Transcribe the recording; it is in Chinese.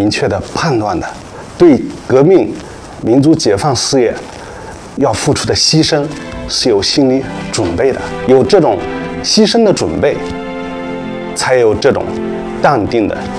明确的判断的，对革命、民族解放事业要付出的牺牲是有心理准备的，有这种牺牲的准备，才有这种淡定的